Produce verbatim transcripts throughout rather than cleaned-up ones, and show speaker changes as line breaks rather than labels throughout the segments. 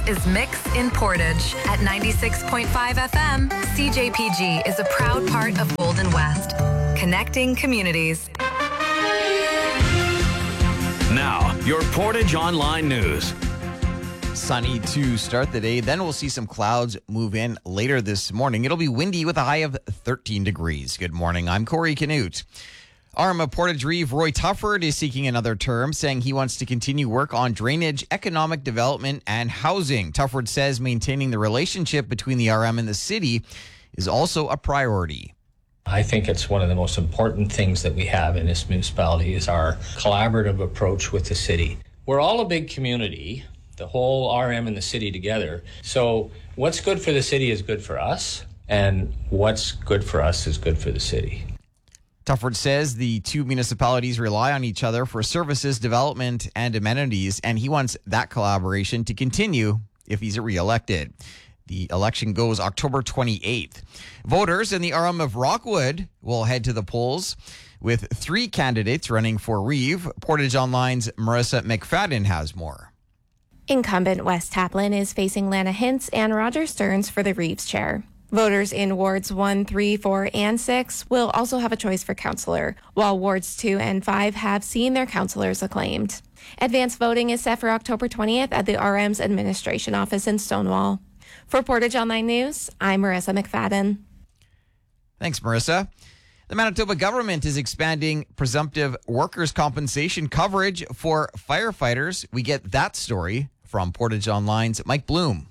is Mix in Portage. At ninety-six point five F M, C J P G is a proud part of Golden West, connecting communities.
Now, your Portage Online News.
Sunny to start the day. Then we'll see some clouds move in later this morning. It'll be windy with a high of thirteen degrees. Good morning. I'm Corey Canute. R M of Portage Reeve, Roy Tufford, is seeking another term, saying he wants to continue work on drainage, economic development, and housing. Tufford says maintaining the relationship between the R M and the city is also a priority.
I think it's one of the most important things that we have in this municipality is our collaborative approach with the city. We're all a big community, the whole R M and the city together. So what's good for the city is good for us, and what's good for us is good for the city.
Tufford says the two municipalities rely on each other for services, development, and amenities, and he wants that collaboration to continue if he's re-elected. The election goes October twenty-eighth. Voters in the R M of Rockwood will head to the polls with three candidates running for Reeve. Portage Online's Marissa McFadden has more.
Incumbent Wes Taplin is facing Lana Hintz and Roger Stearns for the Reeves chair. Voters in Wards one, three, four, and six will also have a choice for councillor, while Wards two and five have seen their councillors acclaimed. Advance voting is set for October twentieth at the R M's administration office in Stonewall. For Portage Online News, I'm Marissa McFadden.
Thanks, Marissa. The Manitoba government is expanding presumptive workers' compensation coverage for firefighters. We get that story from Portage Online's Mike Bloom.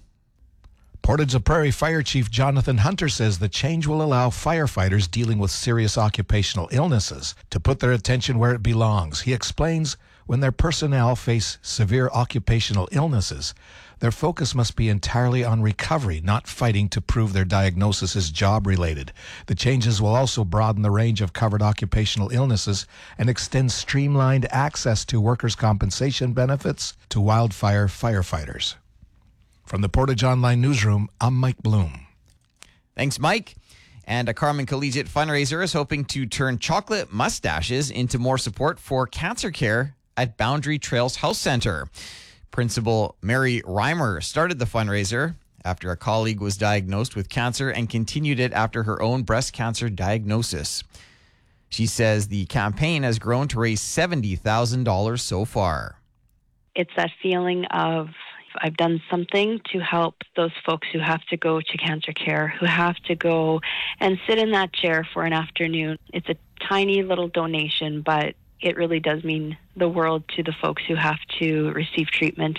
Portage La Prairie Fire Chief Jonathan Hunter says the change will allow firefighters dealing with serious occupational illnesses to put their attention where it belongs. He explains when their personnel face severe occupational illnesses, their focus must be entirely on recovery, not fighting to prove their diagnosis is job-related. The changes will also broaden the range of covered occupational illnesses and extend streamlined access to workers' compensation benefits to wildfire firefighters. From the Portage Online Newsroom, I'm Mike Bloom.
Thanks, Mike. And a Carman Collegiate fundraiser is hoping to turn chocolate mustaches into more support for cancer care at Boundary Trails Health Center. Principal Mary Reimer started the fundraiser after a colleague was diagnosed with cancer and continued it after her own breast cancer diagnosis. She says the campaign has grown to raise seventy thousand dollars so far.
It's that feeling of I've done something to help those folks who have to go to cancer care, who have to go and sit in that chair for an afternoon. It's a tiny little donation, but it really does mean the world to the folks who have to receive treatment.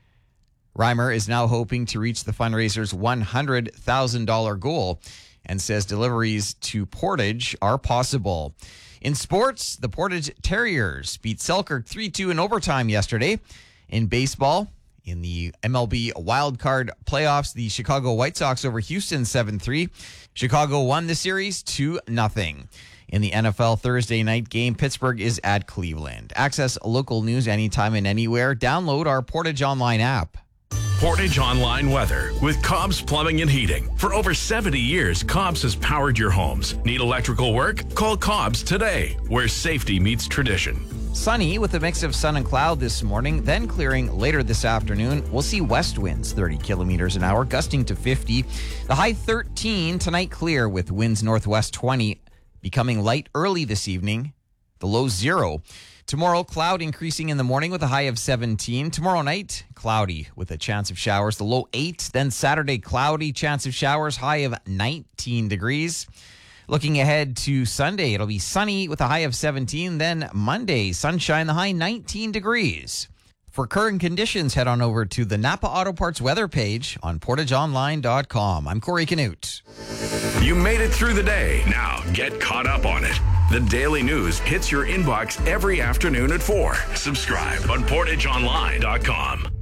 Reimer is now hoping to reach the fundraiser's one hundred thousand dollars goal and says deliveries to Portage are possible. In sports, the Portage Terriers beat Selkirk three two in overtime yesterday. In baseball, in the M L B wildcard playoffs, the Chicago White Sox over Houston seven three. Chicago won the series two nothing. In the N F L Thursday night game, Pittsburgh is at Cleveland. Access local news anytime and anywhere. Download our Portage Online app.
Portage Online weather with Cobb's Plumbing and Heating. For over seventy years, Cobb's has powered your homes. Need electrical work? Call Cobb's today, where safety meets tradition.
Sunny with a mix of sun and cloud this morning, then clearing later this afternoon. We'll see west winds thirty kilometers an hour, gusting to fifty. The high thirteen tonight, clear with winds northwest twenty, becoming light early this evening. The low zero. Tomorrow, cloud increasing in the morning with a high of seventeen. Tomorrow night, cloudy with a chance of showers. The low eight. Then Saturday, cloudy, chance of showers, high of nineteen degrees. Looking ahead to Sunday, it'll be sunny with a high of seventeen. Then Monday, sunshine, the high nineteen degrees. For current conditions, head on over to the Napa Auto Parts weather page on portage online dot com. I'm Corey Canute.
You made it through the day. Now get caught up on it. The Daily News hits your inbox every afternoon at four. Subscribe on portage online dot com.